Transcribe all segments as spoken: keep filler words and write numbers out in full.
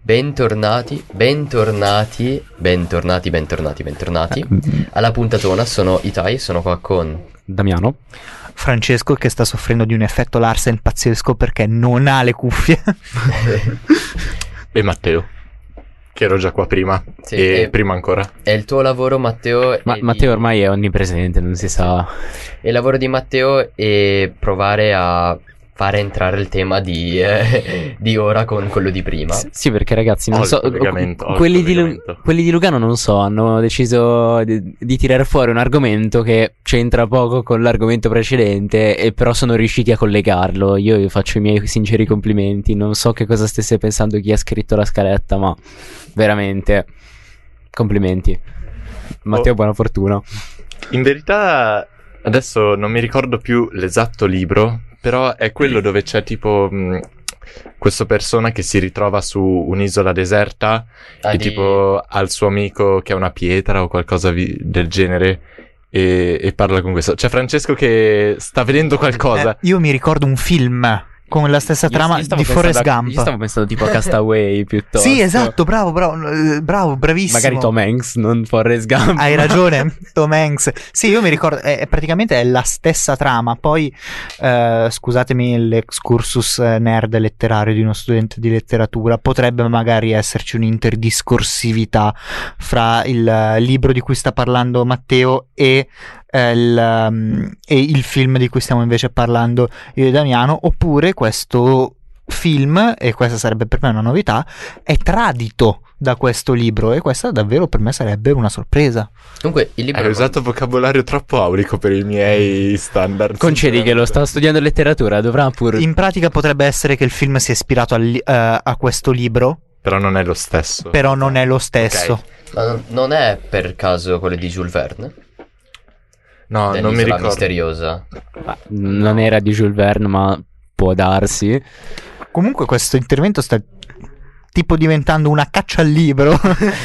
Bentornati, bentornati, bentornati, bentornati, bentornati alla puntatona. Sono Itai, sono qua con Damiano, Francesco, che sta soffrendo di un effetto Larsen pazzesco perché non ha le cuffie, e Matteo, che ero già qua prima, sì, e è, prima ancora. È il tuo lavoro, Matteo. Ma di... Matteo ormai è onnipresente, non si sa. È il lavoro di Matteo e provare a fare entrare il tema di, eh, di ora con quello di prima. S- sì, perché ragazzi, non Ho so, il collegamento, ho il quelli, di Lu- collegamento. quelli di Lugano non so, hanno deciso di, di tirare fuori un argomento che c'entra poco con l'argomento precedente, e però sono riusciti a collegarlo. Io vi faccio i miei sinceri complimenti. Non so che cosa stesse pensando chi ha scritto la scaletta, ma veramente complimenti. Matteo, Oh. buona fortuna. In verità adesso non mi ricordo più l'esatto libro, però è quello dove c'è tipo mh, questa persona che si ritrova su un'isola deserta Ah, e di- tipo ha il suo amico che è una pietra o qualcosa vi- del genere e, e parla con questo. C'è Francesco che sta vedendo qualcosa. Eh, io mi ricordo un film con la stessa Io- trama io stavo di Forrest pensando a- Gump. Io stavo pensando tipo a Castaway piuttosto. Sì, esatto, bravo, bravo, eh, bravo, bravissimo. Magari Tom Hanks, non Forrest Gump. Hai ragione, Tom Hanks. Sì, io mi ricordo, è, è praticamente è la stessa trama. Poi, eh, scusatemi l'excursus eh, nerd letterario di uno studente di letteratura, potrebbe magari esserci un'interdiscorsività fra il eh, libro di cui sta parlando Matteo e, eh, il, um, e il film di cui stiamo invece parlando io e Damiano, oppure questo film, e questa sarebbe per me una novità, è tradito da questo libro, e questa davvero per me sarebbe una sorpresa. Comunque il libro Hai usato vocabolario troppo aulico per i miei standard. Concedi che lo sta studiando letteratura, dovrà pur... In pratica potrebbe essere che il film sia ispirato al li- eh, a questo libro, Però non è lo stesso. però non è lo stesso. Ok. Ma non, non è per caso quello di Jules Verne? No, non mi Dell'isola ricordo. misteriosa. Ah, non era di Jules Verne, ma può darsi. Comunque questo intervento sta tipo diventando una caccia al libro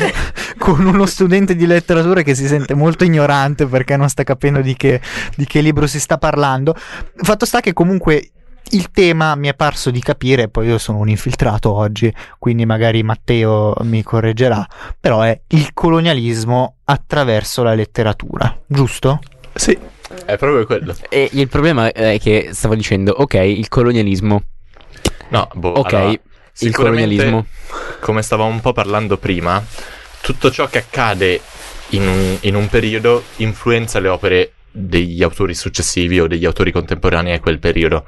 con uno studente di letteratura che si sente molto ignorante perché non sta capendo di che, di che libro si sta parlando. Fatto sta che comunque il tema mi è parso di capire, poi io sono un infiltrato oggi, quindi magari Matteo mi correggerà, però è il colonialismo attraverso la letteratura, giusto? Sì, è proprio quello. E il problema è che stavo dicendo, ok, il colonialismo. No, boh, Ok, allora, il sicuramente, colonialismo. come stavamo un po' parlando prima, tutto ciò che accade in un, in un periodo influenza le opere degli autori successivi o degli autori contemporanei a quel periodo.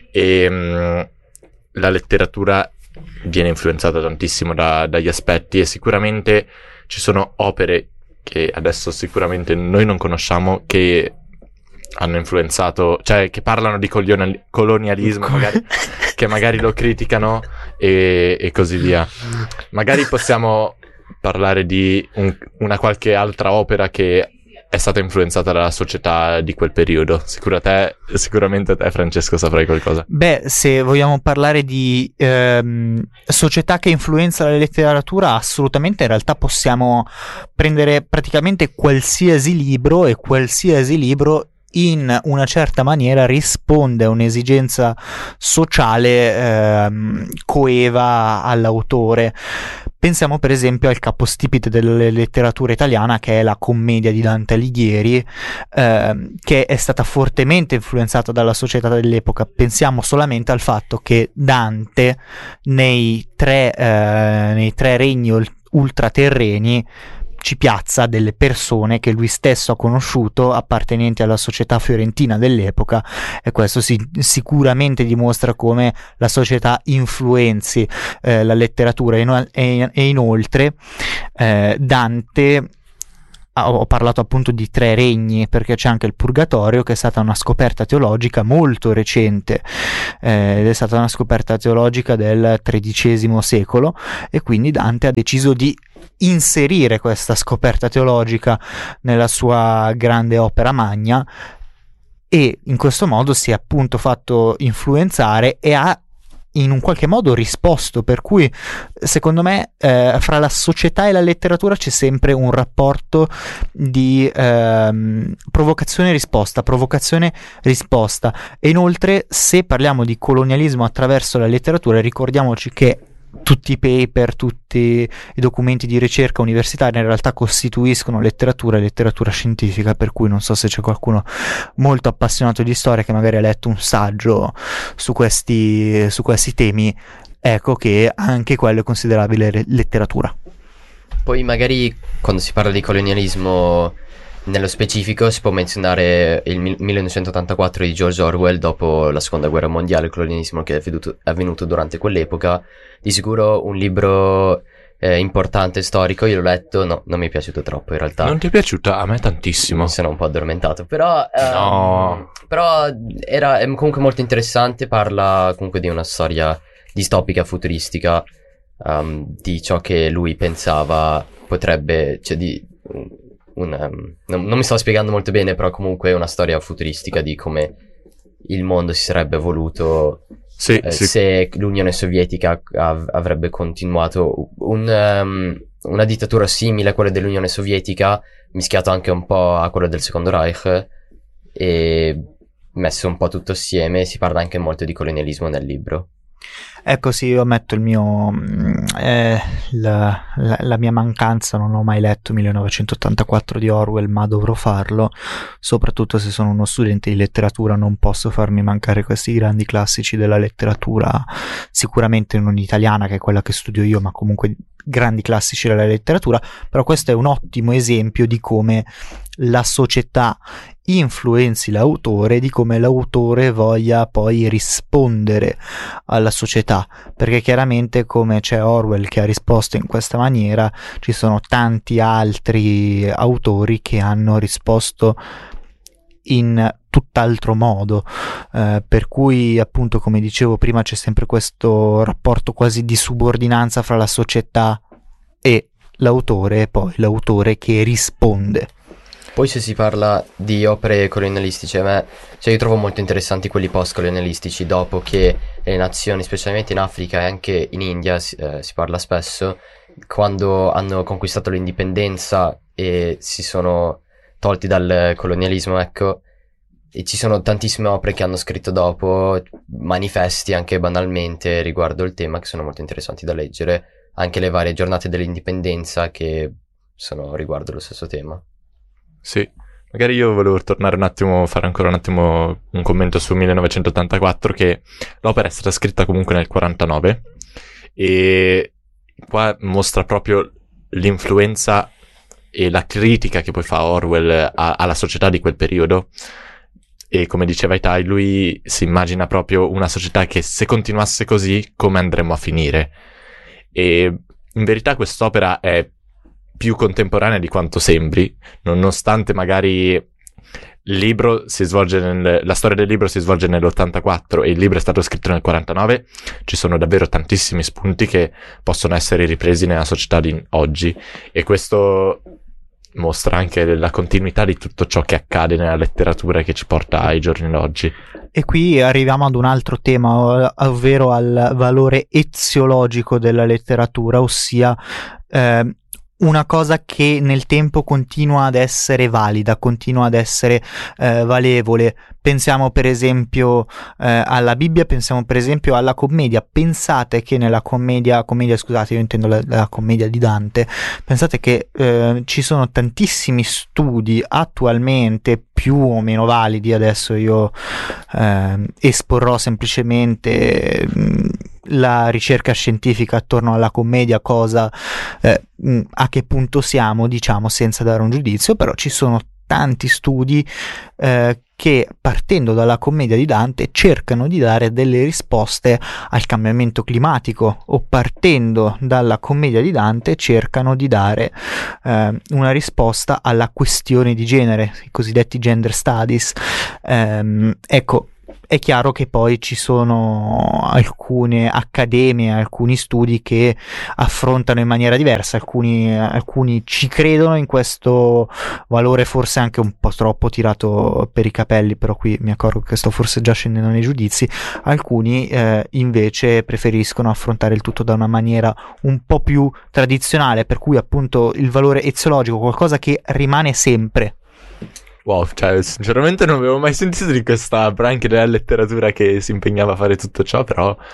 E mh, la letteratura viene influenzata tantissimo da- dagli aspetti, e sicuramente ci sono opere che adesso sicuramente noi non conosciamo che hanno influenzato, cioè che parlano di colonial- colonialismo, magari, che magari lo criticano e, e così via. Magari possiamo parlare di un- una qualche altra opera che è stata influenzata dalla società di quel periodo. Sicura te, sicuramente te, Francesco, saprai qualcosa. Beh, se vogliamo parlare di ehm, società che influenza la letteratura, assolutamente, in realtà possiamo prendere praticamente qualsiasi libro, e qualsiasi libro in una certa maniera risponde a un'esigenza sociale ehm, coeva all'autore. Pensiamo per esempio al capostipite della letteratura italiana, che è la commedia di Dante Alighieri, ehm, che è stata fortemente influenzata dalla società dell'epoca. Pensiamo solamente al fatto che Dante nei tre, eh, nei tre regni ul- ultraterreni ci piazza delle persone che lui stesso ha conosciuto, appartenenti alla società fiorentina dell'epoca, e questo si, sicuramente dimostra come la società influenzi eh, la letteratura. E, e, e inoltre eh, Dante, ho parlato appunto di tre regni perché c'è anche il Purgatorio, che è stata una scoperta teologica molto recente, eh, ed è stata una scoperta teologica del tredicesimo secolo, e quindi Dante ha deciso di inserire questa scoperta teologica nella sua grande opera magna, e in questo modo si è appunto fatto influenzare e ha in un qualche modo risposto, per cui secondo me eh, fra la società e la letteratura c'è sempre un rapporto di ehm, provocazione e risposta, provocazione risposta. E inoltre, se parliamo di colonialismo attraverso la letteratura, ricordiamoci che tutti i paper, tutti i documenti di ricerca universitaria in realtà costituiscono letteratura e letteratura scientifica, per cui non so se c'è qualcuno molto appassionato di storia che magari ha letto un saggio su questi, su questi temi, ecco che anche quello è considerabile letteratura. Poi magari quando si parla di colonialismo nello specifico si può menzionare il millenovecentottantaquattro di George Orwell. Dopo la seconda guerra mondiale, il colonialismo che è avvenuto, è avvenuto durante quell'epoca, di sicuro un libro eh, importante, storico. Io l'ho letto, no, non mi è piaciuto troppo in realtà. Non ti è piaciuto? A me tantissimo. Mi sono un po' addormentato, però ehm, no. Però era è comunque molto interessante. Parla comunque di una storia distopica, futuristica, um, di ciò che lui pensava potrebbe, cioè di un, um, non, non mi sto spiegando molto bene, però comunque è una storia futuristica di come il mondo si sarebbe evoluto sì, eh, sì. se l'Unione Sovietica av- avrebbe continuato un, um, una dittatura simile a quella dell'Unione Sovietica, mischiato anche un po' a quello del Secondo Reich, e messo un po' tutto assieme. Si parla anche molto di colonialismo nel libro. Ecco, sì, io ammetto il mio eh, la, la, la mia mancanza. Non ho mai letto millenovecentottantaquattro di Orwell, ma dovrò farlo, soprattutto se sono uno studente di letteratura. Non posso farmi mancare questi grandi classici della letteratura, sicuramente non italiana, che è quella che studio io, ma comunque grandi classici della letteratura. Però questo è un ottimo esempio di come la società influenzi l'autore, di come l'autore voglia poi rispondere alla società, perché chiaramente, come c'è Orwell che ha risposto in questa maniera, ci sono tanti altri autori che hanno risposto in tutt'altro modo, eh, per cui appunto, come dicevo prima, c'è sempre questo rapporto quasi di subordinanza fra la società e l'autore, e poi l'autore che risponde. Poi se si parla di opere colonialistiche, a me, cioè io trovo molto interessanti quelli post-colonialistici, dopo che le nazioni, specialmente in Africa e anche in India, si, eh, si parla spesso, quando hanno conquistato l'indipendenza e si sono tolti dal colonialismo, ecco, e ci sono tantissime opere che hanno scritto dopo, manifesti anche banalmente riguardo il tema, che sono molto interessanti da leggere, anche le varie giornate dell'indipendenza che sono riguardo lo stesso tema. Sì, magari io volevo tornare un attimo, fare ancora un attimo un commento su millenovecentottantaquattro, che l'opera è stata scritta comunque nel quarantanove e qua mostra proprio l'influenza e la critica che poi fa Orwell a, alla società di quel periodo. E come diceva Itai, lui si immagina proprio una società che, se continuasse così, come andremmo a finire. E in verità quest'opera è più contemporanea di quanto sembri, nonostante magari il libro si svolge nel, la storia del libro si svolge nell'ottantaquattro e il libro è stato scritto nel quarantanove. Ci sono davvero tantissimi spunti che possono essere ripresi nella società di oggi, e questo mostra anche la continuità di tutto ciò che accade nella letteratura che ci porta ai giorni d'oggi. E qui arriviamo ad un altro tema, ovvero al valore eziologico della letteratura, ossia eh, una cosa che nel tempo continua ad essere valida, continua ad essere eh, valevole. Pensiamo per esempio eh, alla Bibbia, pensiamo per esempio alla commedia. Pensate che nella commedia, commedia scusate, io intendo la, la commedia di Dante, pensate che eh, ci sono tantissimi studi attualmente più o meno validi. Adesso io eh, esporrò semplicemente mh, la ricerca scientifica attorno alla commedia, cosa eh, mh, a che punto siamo, diciamo, senza dare un giudizio, però ci sono tanti studi eh, che, partendo dalla commedia di Dante, cercano di dare delle risposte al cambiamento climatico, o partendo dalla commedia di Dante cercano di dare eh, una risposta alla questione di genere, i cosiddetti gender studies. Ehm, ecco, è chiaro che poi ci sono alcune accademie, alcuni studi che affrontano in maniera diversa, alcuni, alcuni ci credono in questo valore forse anche un po' troppo tirato per i capelli, però qui mi accorgo che sto forse già scendendo nei giudizi. Alcuni eh, invece preferiscono affrontare il tutto da una maniera un po' più tradizionale, per cui appunto il valore eziologico, qualcosa che rimane sempre. Wow, cioè sinceramente non avevo mai sentito di questa branca della letteratura che si impegnava a fare tutto ciò, però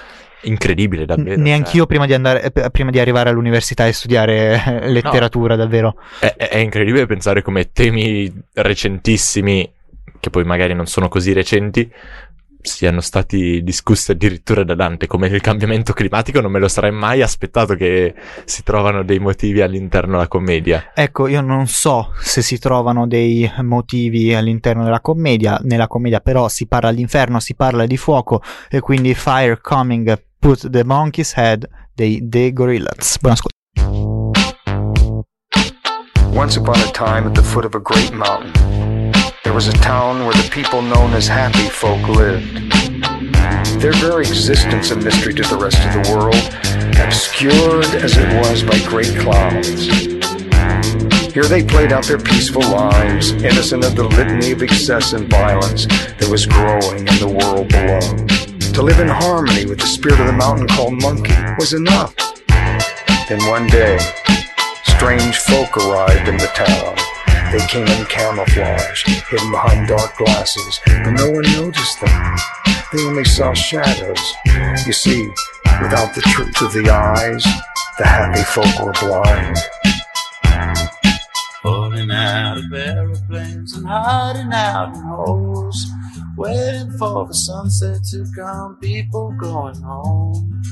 incredibile davvero. Neanch'io cioè. prima di andare eh, prima di arrivare all'università e studiare eh, letteratura, no, davvero. È, è incredibile pensare come temi recentissimi, che poi magari non sono così recenti, siano stati discussi addirittura da Dante, come il cambiamento climatico. Non me lo sarei mai aspettato che si trovano dei motivi all'interno della commedia. Ecco, io non so se si trovano dei motivi all'interno della commedia, nella commedia però si parla d'inferno, si parla di fuoco, e quindi Fire Coming Put the Monkey's Head dei The Gorillaz. Buon ascolto. Once upon a time, at the foot of a great mountain, there was a town where the people known as happy folk lived. Their very existence a mystery to the rest of the world, obscured as it was by great clouds. Here they played out their peaceful lives, innocent of the litany of excess and violence that was growing in the world below. To live in harmony with the spirit of the mountain called Monkey was enough. Then one day, strange folk arrived in the town. They came in camouflage, hidden behind dark glasses, but no one noticed them. They only saw shadows. You see, without the truth of the eyes, the happy folk were blind. Falling out of aeroplanes and hiding out in holes, waiting for the sunset to come, people going home.